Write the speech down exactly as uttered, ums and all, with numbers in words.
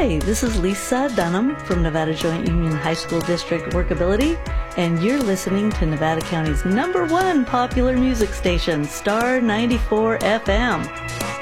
Hi, this is Lisa Dunham from Nevada Joint Union High School District Workability, and you're listening to Nevada County's number one popular music station, Star ninety-four F M.